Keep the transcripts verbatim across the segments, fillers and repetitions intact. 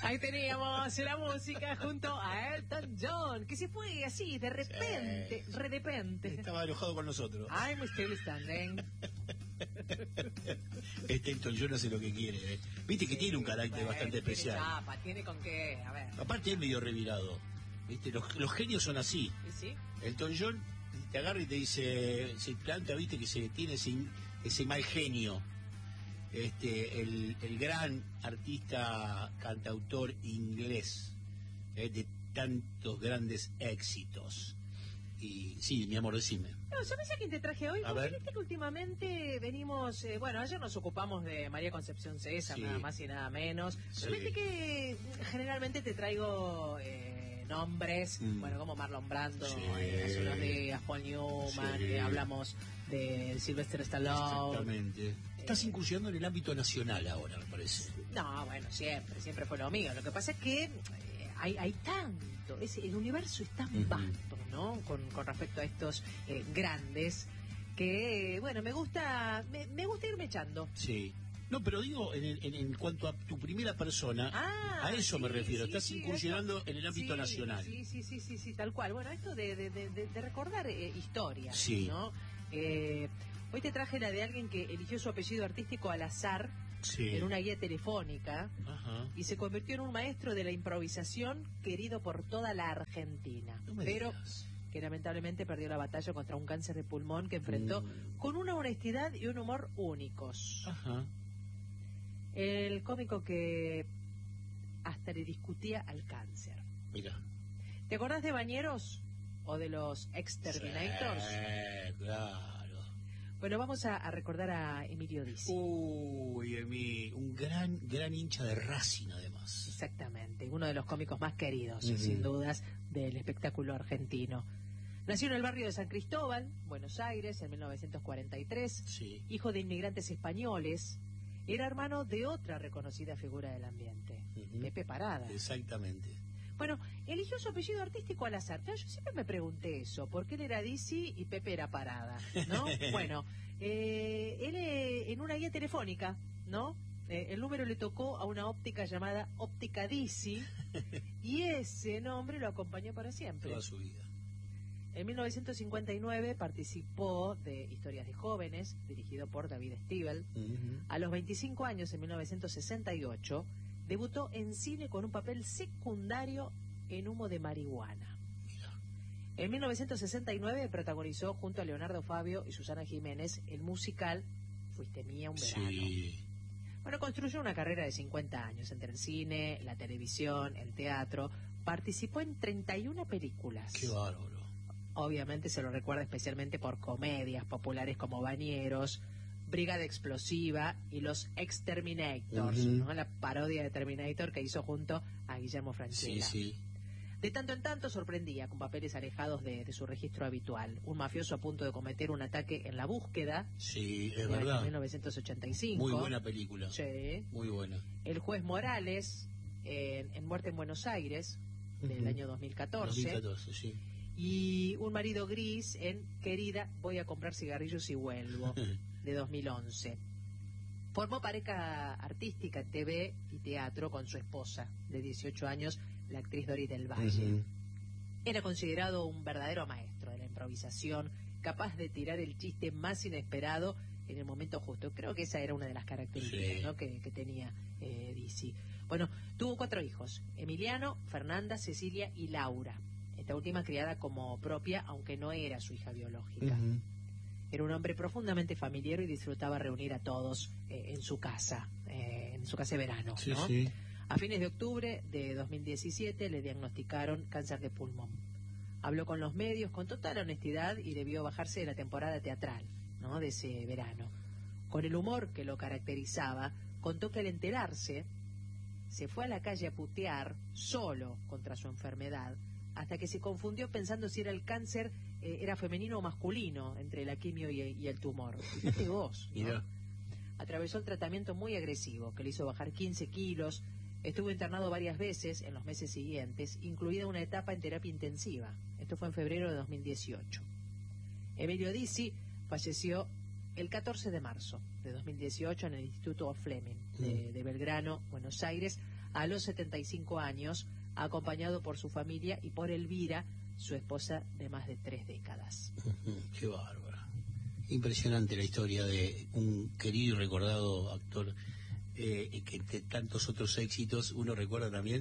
Ahí teníamos la música junto a Elton John, que se fue así, de repente, Sí. de repente. Estaba enojado con nosotros. I'm still standing. Este Elton John hace lo que quiere. ¿eh? Viste que Sí, tiene un carácter bueno, bastante tiene especial. chapa, tiene con qué, a ver. Aparte es medio revirado. ¿Viste? Los, los genios son así. ¿Y sí? Elton John te agarra y te dice, se planta, viste, que se tiene ese, ese mal genio. Este, el, el gran artista cantautor inglés, eh, de tantos grandes éxitos. Y sí, mi amor, decime. No, ¿sabes a quién te traje hoy? A Porque ver. viste que últimamente venimos, eh, bueno, ayer nos ocupamos de María Concepción César, Sí. nada más y nada menos. Sí. Pero viste que generalmente te traigo eh, nombres, Mm. bueno, como Marlon Brando, Sí. eh, hace unos días, Paul Newman, Sí. eh, hablamos de Sylvester Stallone. Exactamente. Estás incursionando en el ámbito nacional ahora, me parece. No, bueno, siempre, siempre fue lo mío. Lo que pasa es que eh, hay, hay tanto, es, el universo es tan Ujú. vasto, ¿no? Con, con respecto a estos eh, grandes, que, bueno, me gusta, me, me gusta irme echando. Sí. No, pero digo, en, el- en, en cuanto a tu primera persona, Ah, a eso sí, me refiero. sí, Estás sí, incursionando esto- en el ámbito sí, nacional. Sí, sí, sí, sí, sí, tal cual. Bueno, esto de, de, de, de- de recordar eh, historias, Sí. ¿no? Eh, hoy te traje la de alguien que eligió su apellido artístico al azar Sí. en una guía telefónica Ajá. y se convirtió en un maestro de la improvisación querido por toda la Argentina. No me pero digas. que lamentablemente perdió la batalla contra un cáncer de pulmón que enfrentó Mm. con una honestidad y un humor únicos. Ajá. El cómico que hasta le discutía al cáncer. Mira. ¿Te acordás de Bañeros o de los Exterminators? Sí, claro. Bueno, vamos a, a recordar a Emilio Dizzi. Uy, Emi, un gran, gran hincha de Racing, además. Exactamente, uno de los cómicos más queridos, Ujú. sin dudas, del espectáculo argentino. Nació en el barrio de San Cristóbal, Buenos Aires, en mil novecientos cuarenta y tres, Sí. hijo de inmigrantes españoles. Era hermano de otra reconocida figura del ambiente, Ujú. Pepe Parada. Exactamente. Bueno, eligió su apellido artístico al azar. Claro, yo siempre me pregunté eso, ¿por qué él era Dizzi y Pepe era Parada? ¿No? Bueno, eh, él eh, en una guía telefónica, ¿no? Eh, el número le tocó a una óptica llamada Óptica Dizzi y ese nombre lo acompañó para siempre. Toda su vida. En mil novecientos cincuenta y nueve participó de Historias de Jóvenes, dirigido por David Stiebel. Ujú. A los veinticinco años, en mil novecientos sesenta y ocho, debutó en cine con un papel secundario en Humo de Marihuana. Mira. En mil novecientos sesenta y nueve protagonizó junto a Leonardo Fabio y Susana Jiménez el musical Fuiste mía un verano. Sí. Bueno, construyó una carrera de cincuenta años entre el cine, la televisión, el teatro. Participó en treinta y una películas. Qué bárbaro. Obviamente se lo recuerda especialmente por comedias populares como Bañeros, Brigada Explosiva y Los Exterminators, Ujú. ¿no? La parodia de Terminator que hizo junto a Guillermo Sí, Francella. sí. De tanto en tanto sorprendía con papeles alejados de, de su registro habitual. Un mafioso a punto de cometer un ataque en La Búsqueda, Sí, es en el año verdad. mil novecientos ochenta y cinco. Muy buena película. Sí. Muy buena. El juez Morales en, en Muerte en Buenos Aires, del Ujú. año dos mil catorce. dos mil catorce, sí. Y Un marido gris en Querida, voy a comprar cigarrillos y vuelvo, de dos mil once. Formó pareja artística en T V y teatro con su esposa, de dieciocho años, la actriz Doris del Valle. Ujú. Era considerado un verdadero maestro de la improvisación, capaz de tirar el chiste más inesperado en el momento justo. Creo que esa era una de las características, Sí. ¿no? que, que tenía eh, Dizzi. Bueno, tuvo cuatro hijos: Emiliano, Fernanda, Cecilia y Laura. Esta última criada como propia, aunque no era su hija biológica. Ujú. Era un hombre profundamente familiar y disfrutaba reunir a todos eh, en su casa, eh, en su casa de verano. Sí, ¿no? sí. A fines de octubre de dos mil diecisiete le diagnosticaron cáncer de pulmón. Habló con los medios con total honestidad y debió bajarse de la temporada teatral, ¿no? de ese verano. Con el humor que lo caracterizaba, contó que al enterarse se fue a la calle a putear solo contra su enfermedad, hasta que se confundió pensando si era el cáncer eh, era femenino o masculino entre la quimio y, y el tumor. Fíjate vos, ¿no? Mira. Atravesó el tratamiento muy agresivo que le hizo bajar quince kilos. Estuvo internado varias veces en los meses siguientes, incluida una etapa en terapia intensiva. Esto fue en febrero de dos mil dieciocho. Emilio Dizzi falleció el catorce de marzo de dos mil dieciocho en el Instituto Fleming de, de Belgrano, Buenos Aires, a los setenta y cinco años, acompañado por su familia y por Elvira, su esposa de más de tres décadas. Qué bárbara. Impresionante la historia de un querido y recordado actor, eh, y que entre tantos otros éxitos uno recuerda también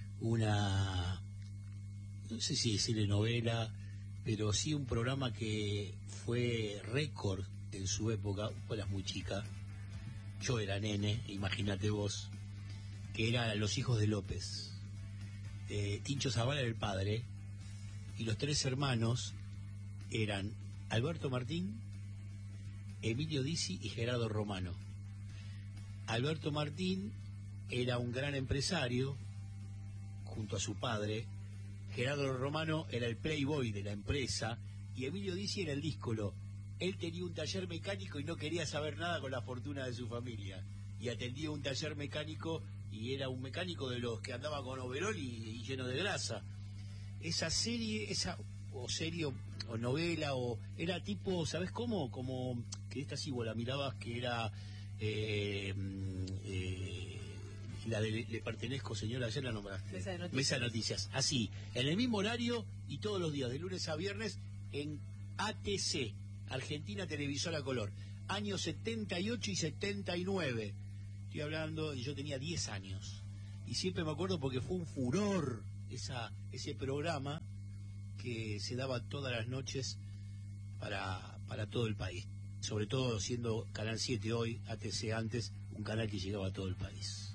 una, no sé si decirle novela, pero sí un programa que fue récord en su época. Vos eras muy chica, yo era nene, imagínate vos, que era Los Hijos de López. Eh, Tincho Zavala era el padre, y los tres hermanos eran Alberto Martín, Emilio Dizzi y Gerardo Romano. Alberto Martín era un gran empresario, junto a su padre. Gerardo Romano era el playboy de la empresa, y Emilio Dizzi era el díscolo. Él tenía un taller mecánico y no quería saber nada con la fortuna de su familia, y atendía un taller mecánico, y era un mecánico de los que andaba con overol y, y lleno de grasa. Esa serie, esa o serie o, o novela, o era tipo, ¿sabes cómo? Como que esta sí vos la mirabas, que era eh, eh, la de Le Pertenezco, señora, ayer la nombraste. Mesa de Noticias. Mesa de Noticias. Así, en el mismo horario y todos los días, de lunes a viernes, en A T C, Argentina Televisora Color, años setenta y ocho y setenta y nueve. Estoy hablando, y yo tenía diez años. Y siempre me acuerdo porque fue un furor esa ese programa que se daba todas las noches para, para todo el país. Sobre todo siendo Canal siete hoy, A T C antes, un canal que llegaba a todo el país.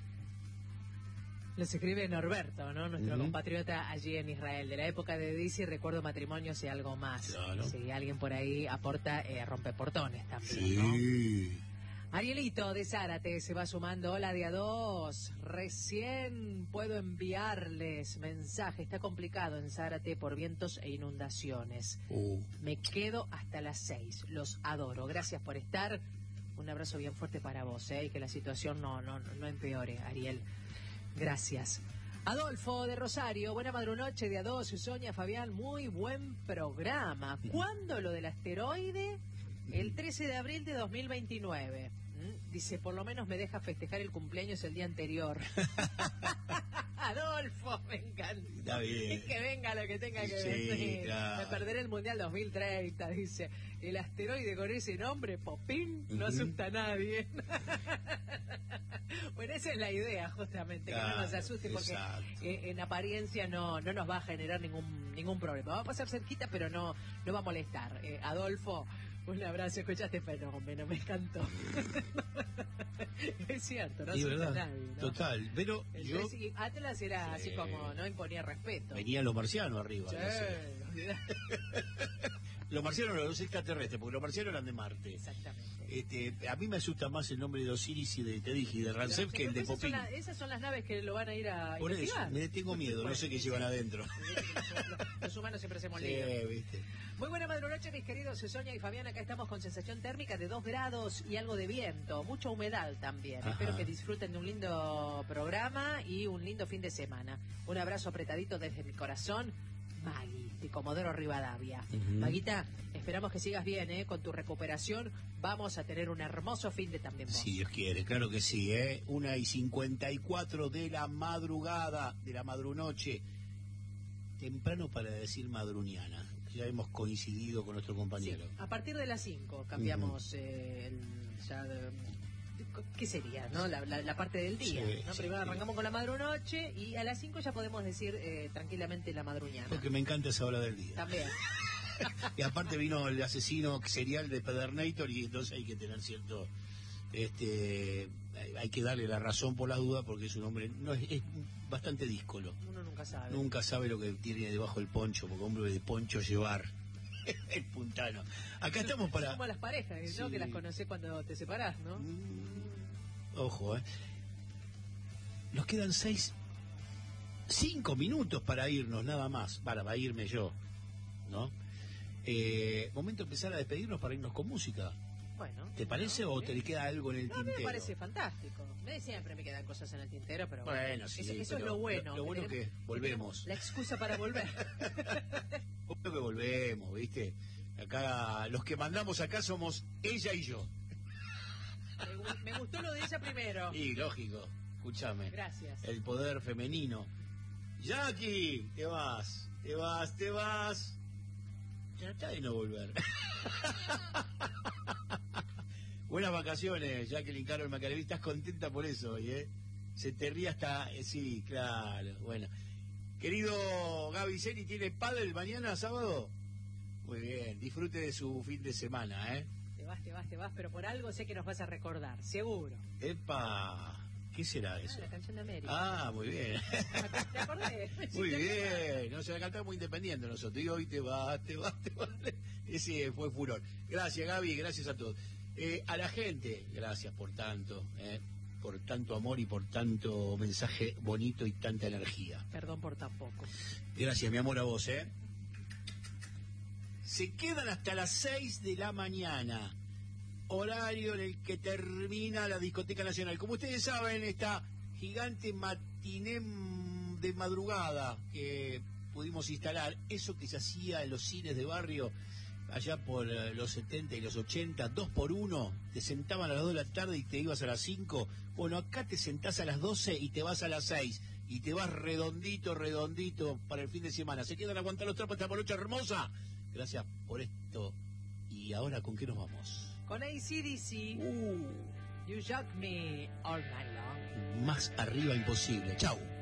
Nos escribe Norberto, ¿no? Nuestro Uh-huh. compatriota allí en Israel. De la época de Dizzy, recuerdo matrimonios y algo más. Claro. Si alguien por ahí aporta, eh, rompeportones también, Sí. ¿no? Arielito de Zárate se va sumando. Hola, día dos. Recién puedo enviarles mensaje. Está complicado en Zárate por vientos e inundaciones. Uh. Me quedo hasta las seis. Los adoro. Gracias por estar. Un abrazo bien fuerte para vos, ¿eh? Y que la situación no, no, no empeore, Ariel. Gracias. Adolfo de Rosario, buena madrunoche, día dos. Sonia, Fabián, muy buen programa. ¿Cuándo lo del asteroide? El trece de abril de dos mil veintinueve. ¿Mm? Dice, por lo menos me deja festejar el cumpleaños el día anterior. Adolfo, me encanta. Está bien. Que venga lo que tenga que Sí, venir. claro. Me perderé el Mundial dos mil treinta, dice. El asteroide con ese nombre, Popín, no Ujú. asusta a nadie. Bueno, esa es la idea, justamente, que Claro, no nos asuste, porque exacto. eh, en apariencia no no nos va a generar ningún ningún problema. Va a pasar cerquita, pero no no va a molestar. Eh, Adolfo, un abrazo. Escuchaste fenómeno, me encantó. Es cierto, no Sí, asusta a verdad. nadie, ¿no? Total. Pero yo Entonces, y Atlas era así Sí. como, no imponía respeto. venían los marcianos arriba. Sí, no sé. Los marcianos, los extraterrestres, porque los marcianos eran de Marte. exactamente. Este, a mí me asusta más el nombre de Osiris y de, te dije, y de Ramsés que el de Esas son, Popín. la- esas son las naves que lo van a ir a Por eso, investigar. me tengo miedo, no Bueno, sé qué sí, llevan sí. adentro. Los, los humanos siempre hacemos Sí, lío. viste. Muy buena madrunoche, mis queridos Sonia y Fabián. Acá estamos con sensación térmica de dos grados y algo de viento, mucha humedad también. Ajá. Espero que disfruten de un lindo programa y un lindo fin de semana. Un abrazo apretadito desde mi corazón, Magui, de Comodoro Rivadavia. Ujú. Maguita, esperamos que sigas bien, ¿eh? Con tu recuperación vamos a tener un hermoso fin de también vos. Si Dios quiere, claro que sí, ¿eh? Una y cincuenta y cuatro de la madrugada, de la madrunoche. Temprano para decir madruniana. Ya hemos coincidido con nuestro Sí, compañero. a partir de las cinco cambiamos eh, el, ya de- ¿qué sería? ¿No? La, la- la parte del día. Sí, ¿no? sí, Primero sí. arrancamos con la madrunoche y a las cinco ya podemos decir eh, tranquilamente la madruñana. Porque me encanta esa hora del día. También. Y aparte vino el asesino serial de Pedernator, y entonces hay que tener cierto, este, hay- hay que darle la razón por la duda, porque es un hombre, no es, es bastante díscolo. Uno nunca sabe. Nunca sabe lo que tiene debajo del poncho, porque hombre de poncho llevar. El puntano. Acá estamos para. Como las parejas, ¿no? Sí. Que las conocés cuando te separás, ¿no? Mm, Ojo, ¿eh? Nos quedan seis, cinco minutos para irnos, nada más. Para, para irme yo, ¿no? Eh, momento de empezar a despedirnos para irnos con música. Bueno. ¿Te parece ¿no? o te queda algo en el No, a mí tintero? me parece fantástico. Me- Siempre me quedan cosas en el tintero, pero Bueno, sí, eso, eso es pero lo bueno. lo- lo bueno tenemos- que volvemos. tenemos La excusa para volver. Obvio que volvemos, ¿viste? Acá, los que mandamos acá somos ella y yo. me, gu- me gustó lo de ella primero. Y lógico. escúchame. Gracias. El poder femenino. Jackie, te vas, te vas, te vas. Trata de no volver. Buenas vacaciones, Jacqueline Carol Macaleví. Estás contenta por eso hoy, ¿eh? Se te ríe hasta... eh, sí, claro, bueno. Querido Gaby Ceni, ¿tiene pádel mañana, sábado? Muy bien, disfrute de su fin de semana, ¿eh? Te vas, te vas, te vas, pero por algo sé que nos vas a recordar, seguro. ¡Epa! ¿Qué será eso? Ah, la canción de América. Ah, muy bien. ¿Te acordé? Muy bien. No se la cantamos muy independiente nosotros. Y hoy te vas, te vas, te vas. Ese fue furor. Gracias, Gaby, gracias a todos. Eh, a la gente, gracias por tanto, eh, por tanto amor y por tanto mensaje bonito y tanta energía. Perdón por tan poco. Gracias, mi amor, a vos, ¿eh? Se quedan hasta las seis de la mañana, horario en el que termina la Discoteca Nacional. Como ustedes saben, esta gigante matiné de madrugada que pudimos instalar, eso que se hacía en los cines de barrio allá por los setenta y los ochenta, dos por uno, te sentaban a las dos de la tarde y te ibas a las cinco. Bueno, acá te sentás a las doce y te vas a las seis. Y te vas redondito, redondito para el fin de semana. ¿Se quedan a aguantar los trapos esta morocha hermosa? Gracias por esto. ¿Y ahora con qué nos vamos? Con A C D C, Uh, You Shock Me All Night Long. más arriba imposible. Chau.